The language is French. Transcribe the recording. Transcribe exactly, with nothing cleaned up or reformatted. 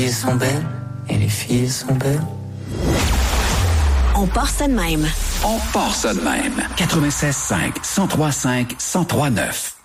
filles sont belles et les filles sont belles. On part ça de même. On part ça de même. quatre-vingt-seize cinq, cent trois cinq, cent trois neuf.